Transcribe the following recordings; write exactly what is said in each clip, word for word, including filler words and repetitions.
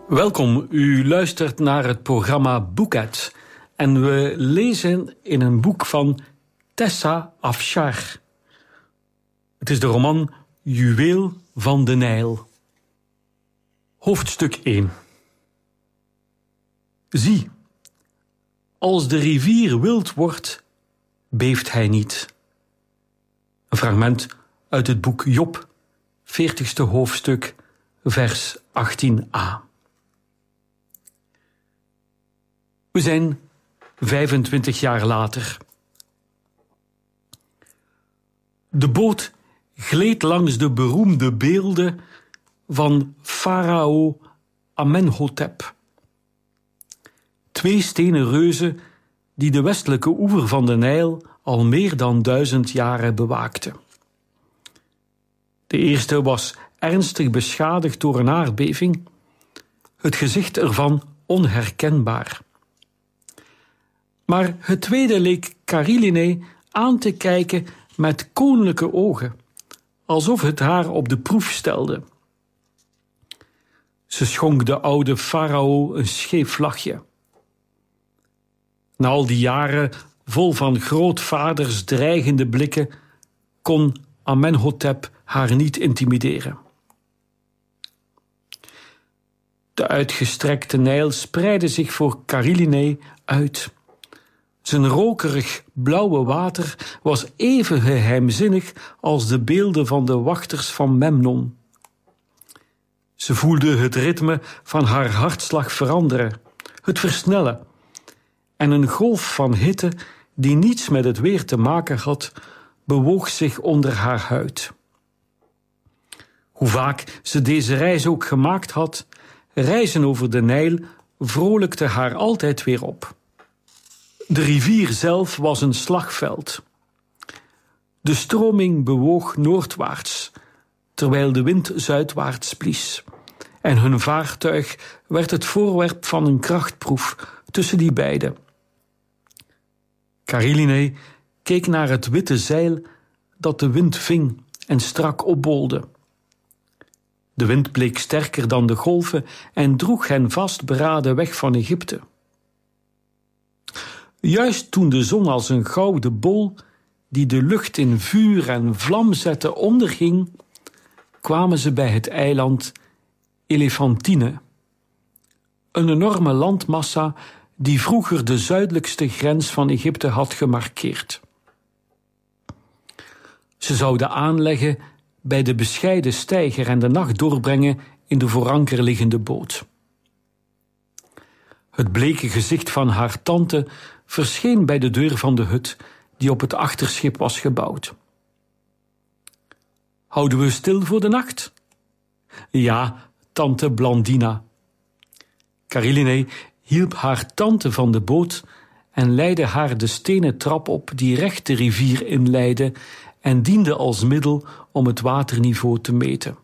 Welkom, u luistert naar het programma Boeket en we lezen in een boek van Tessa Afshar. Het is de roman Juweel van de Nijl. Hoofdstuk één. Zie, als de rivier wild wordt, beeft hij niet. Een fragment uit het boek Job, veertigste hoofdstuk, vers achttien a. We zijn vijfentwintig jaar later. De boot gleed langs de beroemde beelden van farao Amenhotep. Twee stenen reuzen die de westelijke oever van de Nijl al meer dan duizend jaren bewaakten. De eerste was ernstig beschadigd door een aardbeving, het gezicht ervan onherkenbaar. Maar het tweede leek Karilene aan te kijken met koninklijke ogen, alsof het haar op de proef stelde. Ze schonk de oude farao een scheef lachje. Na al die jaren vol van grootvaders dreigende blikken kon Amenhotep haar niet intimideren. De uitgestrekte Nijl spreidde zich voor Karilene uit. Zijn rokerig blauwe water was even geheimzinnig als de beelden van de wachters van Memnon. Ze voelde het ritme van haar hartslag veranderen, het versnellen, en een golf van hitte die niets met het weer te maken had, bewoog zich onder haar huid. Hoe vaak ze deze reis ook gemaakt had, reizen over de Nijl vrolijkte haar altijd weer op. De rivier zelf was een slagveld. De stroming bewoog noordwaarts, terwijl de wind zuidwaarts blies, en hun vaartuig werd het voorwerp van een krachtproef tussen die beiden. Karilene keek naar het witte zeil dat de wind ving en strak opbolde. De wind bleek sterker dan de golven en droeg hen vastberaden weg van Egypte. Juist toen de zon als een gouden bol, die de lucht in vuur en vlam zette, onderging, kwamen ze bij het eiland Elefantine, een enorme landmassa die vroeger de zuidelijkste grens van Egypte had gemarkeerd. Ze zouden aanleggen bij de bescheiden steiger en de nacht doorbrengen in de voor anker liggende boot. Het bleke gezicht van haar tante verscheen bij de deur van de hut die op het achterschip was gebouwd. Houden we stil voor de nacht? Ja, tante Blandina. Karilene hielp haar tante van de boot en leidde haar de stenen trap op die recht de rivier inleidde en diende als middel om het waterniveau te meten.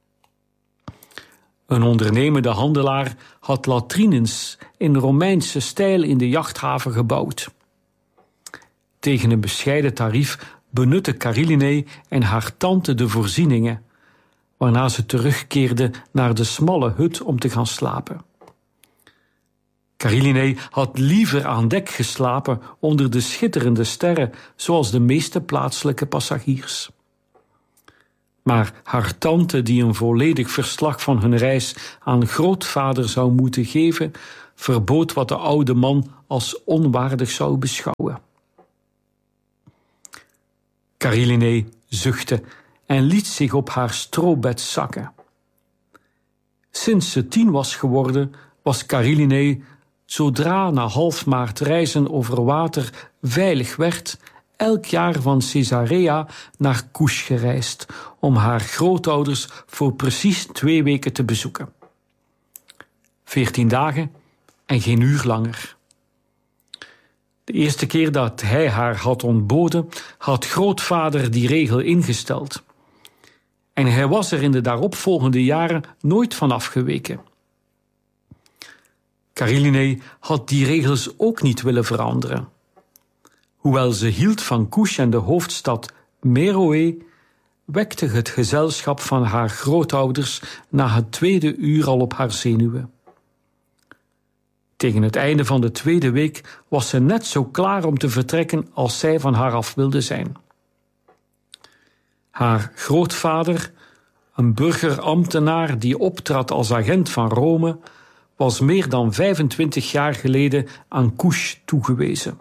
Een ondernemende handelaar had latrines in Romeinse stijl in de jachthaven gebouwd. Tegen een bescheiden tarief benutte Karilene en haar tante de voorzieningen, waarna ze terugkeerde naar de smalle hut om te gaan slapen. Karilene had liever aan dek geslapen onder de schitterende sterren, zoals de meeste plaatselijke passagiers. Maar haar tante, die een volledig verslag van hun reis aan grootvader zou moeten geven, verbood wat de oude man als onwaardig zou beschouwen. Karilene zuchtte en liet zich op haar strobed zakken. Sinds ze tien was geworden, was Karilene, zodra na half maart reizen over water veilig werd, elk jaar van Caesarea naar Kush gereisd om haar grootouders voor precies twee weken te bezoeken. Veertien dagen en geen uur langer. De eerste keer dat hij haar had ontboden, had grootvader die regel ingesteld. En hij was er in de daaropvolgende jaren nooit van afgeweken. Karilene had die regels ook niet willen veranderen. Hoewel ze hield van Kush en de hoofdstad Meroe, wekte het gezelschap van haar grootouders na het tweede uur al op haar zenuwen. Tegen het einde van de tweede week was ze net zo klaar om te vertrekken als zij van haar af wilde zijn. Haar grootvader, een burgerambtenaar die optrad als agent van Rome, was meer dan vijfentwintig jaar geleden aan Couche toegewezen.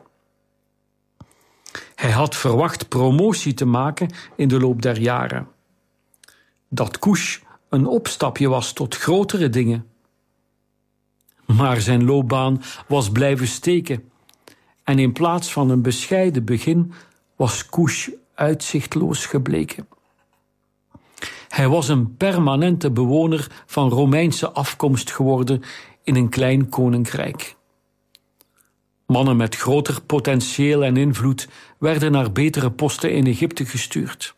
Hij had verwacht promotie te maken in de loop der jaren. Dat Couche een opstapje was tot grotere dingen. Maar zijn loopbaan was blijven steken en in plaats van een bescheiden begin was Couche uitzichtloos gebleken. Hij was een permanente bewoner van Romeinse afkomst geworden in een klein koninkrijk. Mannen met groter potentieel en invloed werden naar betere posten in Egypte gestuurd.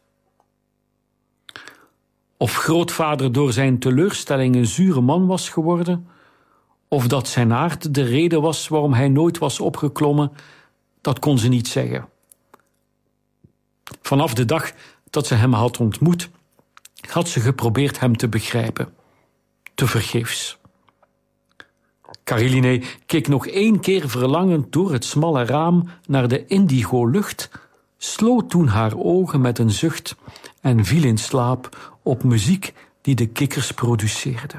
Of grootvader door zijn teleurstelling een zure man was geworden, of dat zijn aard de reden was waarom hij nooit was opgeklommen, dat kon ze niet zeggen. Vanaf de dag dat ze hem had ontmoet, had ze geprobeerd hem te begrijpen. Tevergeefs. Caroline keek nog één keer verlangend door het smalle raam naar de indigo-lucht, sloot toen haar ogen met een zucht en viel in slaap op muziek die de kikkers produceerde.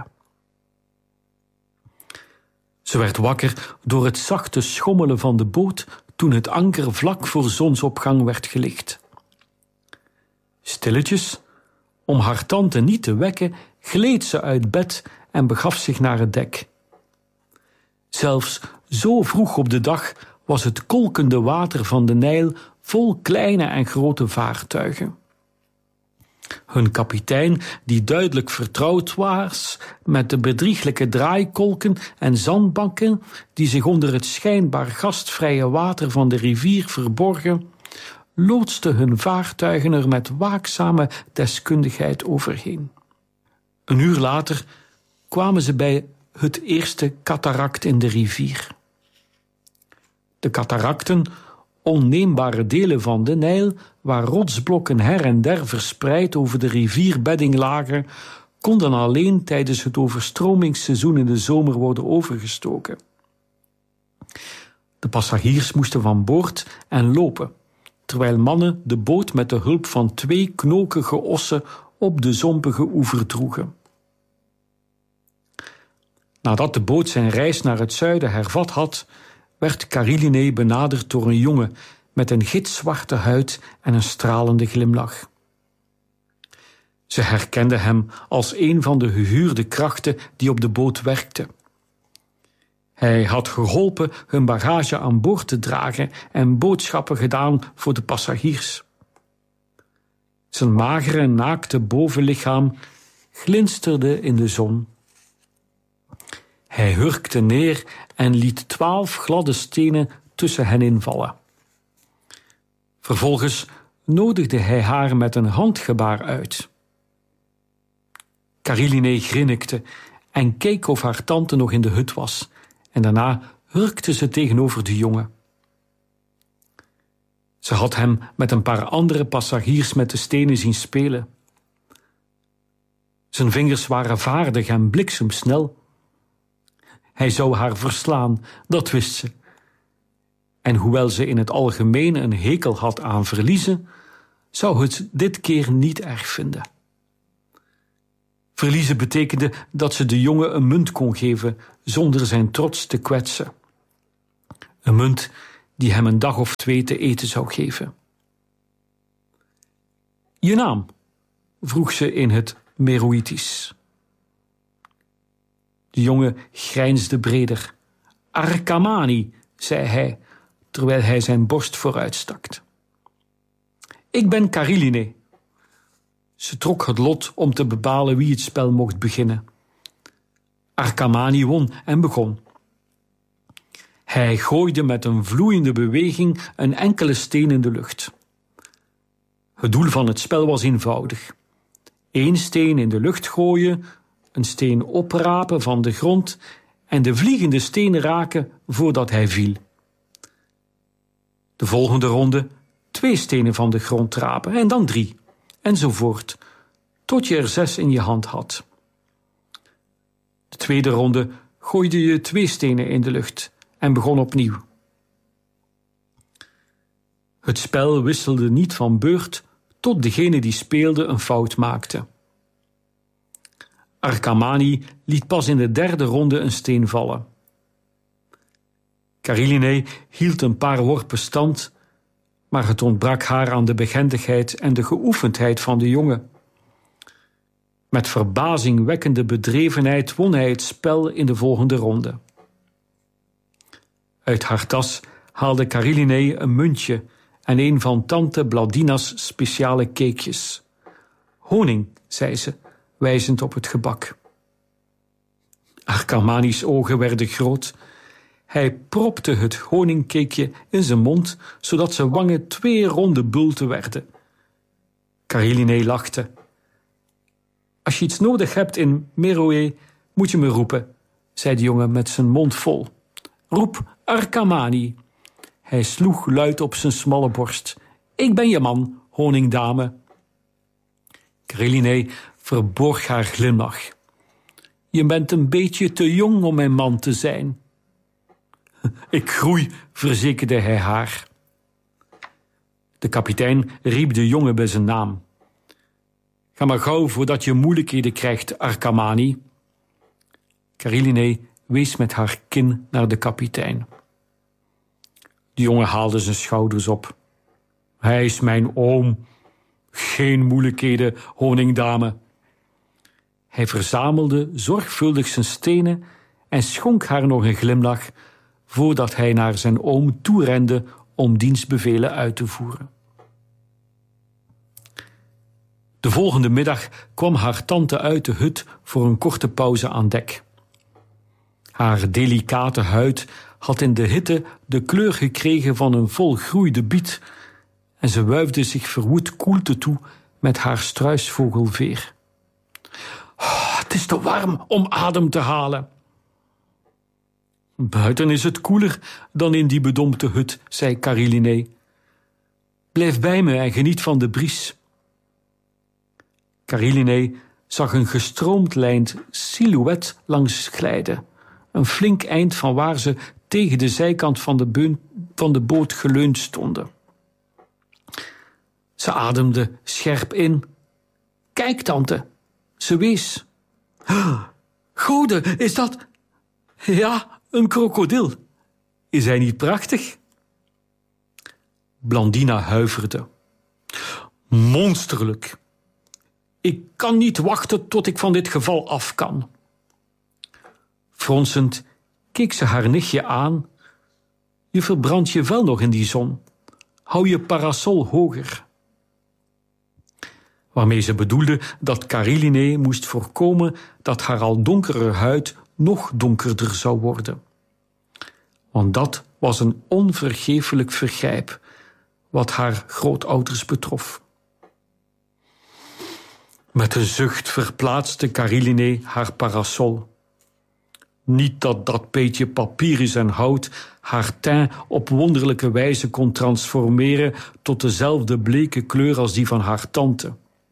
Ze werd wakker door het zachte schommelen van de boot toen het anker vlak voor zonsopgang werd gelicht. Stilletjes, om haar tante niet te wekken, gleed ze uit bed en begaf zich naar het dek. Zelfs zo vroeg op de dag was het kolkende water van de Nijl vol kleine en grote vaartuigen. Hun kapitein, die duidelijk vertrouwd was met de bedrieglijke draaikolken en zandbanken die zich onder het schijnbaar gastvrije water van de rivier verborgen, loodste hun vaartuigen er met waakzame deskundigheid overheen. Een uur later kwamen ze bij het eerste catarakt in de rivier. De cataracten, onneembare delen van de Nijl, waar rotsblokken her en der verspreid over de rivierbedding lagen, konden alleen tijdens het overstromingsseizoen in de zomer worden overgestoken. De passagiers moesten van boord en lopen, terwijl mannen de boot met de hulp van twee knokige ossen op de zompige oever droegen. Nadat de boot zijn reis naar het zuiden hervat had, werd Caroline benaderd door een jongen met een gitzwarte huid en een stralende glimlach. Ze herkende hem als een van de gehuurde krachten die op de boot werkten. Hij had geholpen hun bagage aan boord te dragen en boodschappen gedaan voor de passagiers. Zijn magere, naakte bovenlichaam glinsterde in de zon. Hij hurkte neer en liet twaalf gladde stenen tussen hen invallen. Vervolgens nodigde hij haar met een handgebaar uit. Caroline grinnikte en keek of haar tante nog in de hut was, en daarna hurkte ze tegenover de jongen. Ze had hem met een paar andere passagiers met de stenen zien spelen. Zijn vingers waren vaardig en bliksemsnel. Hij zou haar verslaan, dat wist ze. En hoewel ze in het algemeen een hekel had aan verliezen, zou het dit keer niet erg vinden. Verliezen betekende dat ze de jongen een munt kon geven zonder zijn trots te kwetsen. Een munt die hem een dag of twee te eten zou geven. Je naam? Vroeg ze in het Meroïtisch. De jongen grijnsde breder. Arkamani, zei hij, terwijl hij zijn borst vooruitstak. Ik ben Caroline. Ze trok het lot om te bepalen wie het spel mocht beginnen. Arkamani won en begon. Hij gooide met een vloeiende beweging een enkele steen in de lucht. Het doel van het spel was eenvoudig. Eén steen in de lucht gooien, een steen oprapen van de grond en de vliegende steen raken voordat hij viel. De volgende ronde twee stenen van de grond rapen en dan drie, enzovoort, tot je er zes in je hand had. De tweede ronde gooide je twee stenen in de lucht en begon opnieuw. Het spel wisselde niet van beurt tot degene die speelde een fout maakte. Arkamani liet pas in de derde ronde een steen vallen. Karilinei hield een paar worpen stand, maar het ontbrak haar aan de behendigheid en de geoefendheid van de jongen. Met verbazingwekkende bedrevenheid won hij het spel in de volgende ronde. Uit haar tas haalde Karilinei een muntje en een van tante Blandina's speciale cakejes. Honing, zei ze, wijzend op het gebak. Arkamani's ogen werden groot. Hij propte het honingcakeje in zijn mond, zodat zijn wangen twee ronde bulten werden. Karilinei lachte. Als je iets nodig hebt in Meroe, moet je me roepen, zei de jongen met zijn mond vol. Roep Arkamani. Hij sloeg luid op zijn smalle borst. Ik ben je man, honingdame. Karilinei verborg haar glimlach. Je bent een beetje te jong om mijn man te zijn. Ik groei, verzekerde hij haar. De kapitein riep de jongen bij zijn naam. Ga maar gauw voordat je moeilijkheden krijgt, Arkamani. Karilinei wees met haar kin naar de kapitein. De jongen haalde zijn schouders op. Hij is mijn oom. Geen moeilijkheden, honingdame. Hij verzamelde zorgvuldig zijn stenen en schonk haar nog een glimlach voordat hij naar zijn oom toerende om dienstbevelen uit te voeren. De volgende middag kwam haar tante uit de hut voor een korte pauze aan dek. Haar delicate huid had in de hitte de kleur gekregen van een volgroeide biet en ze wuifde zich verwoed koelte toe met haar struisvogelveer. Oh, het is te warm om adem te halen. Buiten is het koeler dan in die bedompte hut, zei Karilinei. Blijf bij me en geniet van de bries. Karilinei zag een gestroomlijnd silhouet langs glijden, een flink eind van waar ze tegen de zijkant van de, beun, van de boot geleund stonden. Ze ademde scherp in. Kijk, tante, ze wees. Gode, is dat... Ja, een krokodil. Is hij niet prachtig? Blandina huiverde. Monsterlijk. Ik kan niet wachten tot ik van dit geval af kan. Fronsend keek ze haar nichtje aan. Je verbrandt je vel nog in die zon. Hou je parasol hoger. Waarmee ze bedoelde dat Karilinei moest voorkomen dat haar al donkere huid nog donkerder zou worden. Want dat was een onvergeeflijk vergrijp wat haar grootouders betrof. Met een zucht verplaatste Karilinei haar parasol. Niet dat dat beetje papyrus en hout haar teint op wonderlijke wijze kon transformeren tot dezelfde bleke kleur als die van haar tante.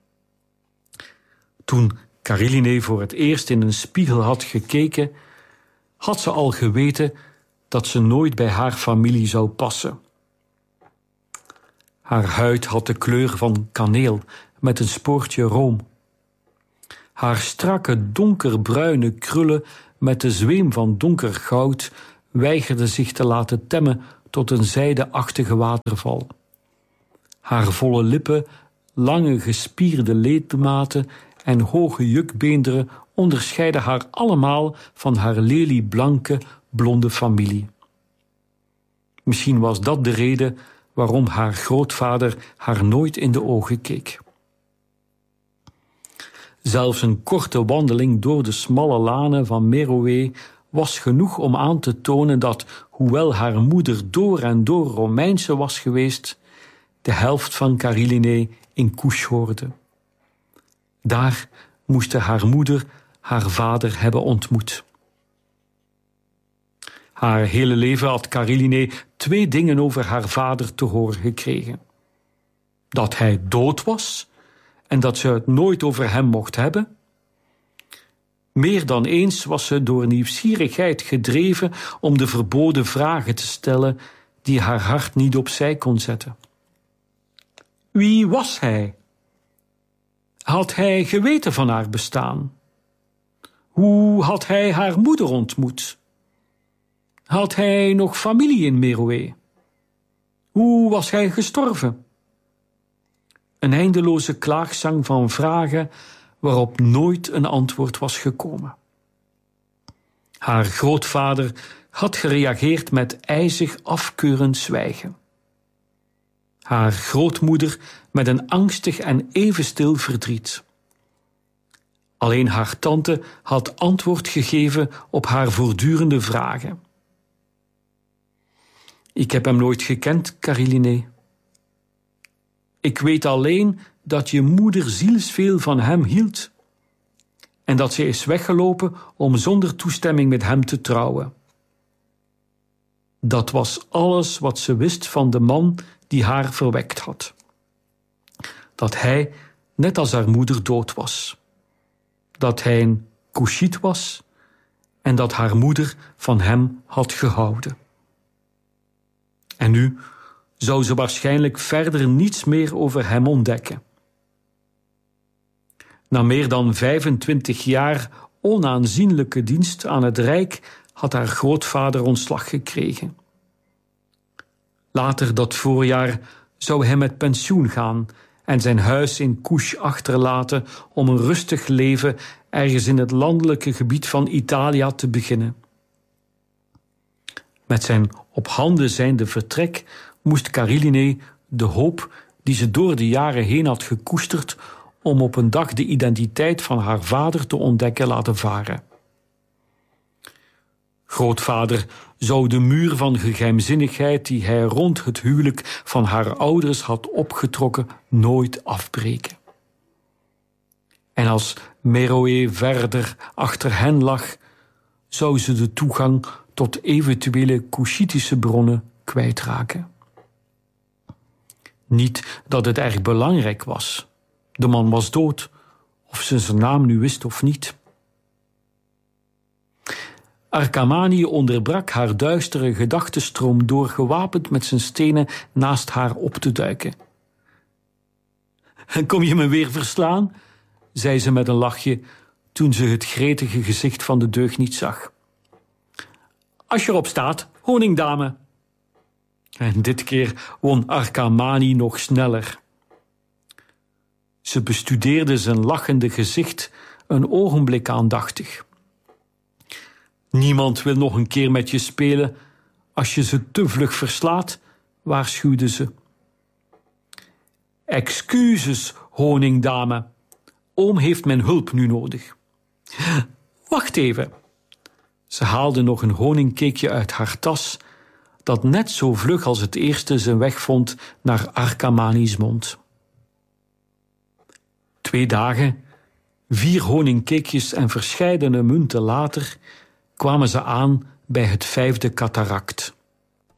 Toen Karilinei voor het eerst in een spiegel had gekeken, had ze al geweten dat ze nooit bij haar familie zou passen. Haar huid had de kleur van kaneel met een spoortje room. Haar strakke donkerbruine krullen met de zweem van donker goud weigerden zich te laten temmen tot een zijdeachtige waterval. Haar volle lippen, lange gespierde ledematen en hoge jukbeenderen onderscheiden haar allemaal van haar lelieblanke, blonde familie. Misschien was dat de reden waarom haar grootvader haar nooit in de ogen keek. Zelfs een korte wandeling door de smalle lanen van Meroe was genoeg om aan te tonen dat, hoewel haar moeder door en door Romeinse was geweest, de helft van Karilinei in Kush hoorde. Daar moest haar moeder haar vader hebben ontmoet. Haar hele leven had Karilinei twee dingen over haar vader te horen gekregen. Dat hij dood was en dat ze het nooit over hem mocht hebben. Meer dan eens was ze door nieuwsgierigheid gedreven om de verboden vragen te stellen die haar hart niet opzij kon zetten. Wie was hij? Had hij geweten van haar bestaan? Hoe had hij haar moeder ontmoet? Had hij nog familie in Meroë? Hoe was hij gestorven? Een eindeloze klaagzang van vragen waarop nooit een antwoord was gekomen. Haar grootvader had gereageerd met ijzig afkeurend zwijgen. Haar grootmoeder met een angstig en even stil verdriet. Alleen haar tante had antwoord gegeven op haar voortdurende vragen. Ik heb hem nooit gekend, Cariline. Ik weet alleen dat je moeder zielsveel van hem hield en dat ze is weggelopen om zonder toestemming met hem te trouwen. Dat was alles wat ze wist van de man die haar verwekt had. Dat hij, net als haar moeder, dood was. Dat hij een Koesjiet was en dat haar moeder van hem had gehouden. En nu zou ze waarschijnlijk verder niets meer over hem ontdekken. Na meer dan vijfentwintig jaar onaanzienlijke dienst aan het Rijk had haar grootvader ontslag gekregen. Later dat voorjaar zou hij met pensioen gaan en zijn huis in Couche achterlaten om een rustig leven ergens in het landelijke gebied van Italië te beginnen. Met zijn op handen zijnde vertrek moest Cariline de hoop die ze door de jaren heen had gekoesterd om op een dag de identiteit van haar vader te ontdekken laten varen. Grootvader zou de muur van geheimzinnigheid die hij rond het huwelijk van haar ouders had opgetrokken nooit afbreken. En als Meroë verder achter hen lag, zou ze de toegang tot eventuele Koesjitische bronnen kwijtraken. Niet dat het erg belangrijk was. De man was dood, of ze zijn naam nu wist of niet. Arkamani onderbrak haar duistere gedachtenstroom door gewapend met zijn stenen naast haar op te duiken. Kom je me weer verslaan? Zei ze met een lachje toen ze het gretige gezicht van de deugniet zag. Als je erop staat, honingdame. En dit keer won Arkamani nog sneller. Ze bestudeerde zijn lachende gezicht een ogenblik aandachtig. Niemand wil nog een keer met je spelen als je ze te vlug verslaat, waarschuwde ze. Excuses, honingdame. Oom heeft mijn hulp nu nodig. Wacht even. Ze haalde nog een honingcakeje uit haar tas, dat net zo vlug als het eerste zijn weg vond naar Arkamani's mond. Twee dagen, vier honingcakejes en verscheidene munten later kwamen ze aan bij het vijfde cataract.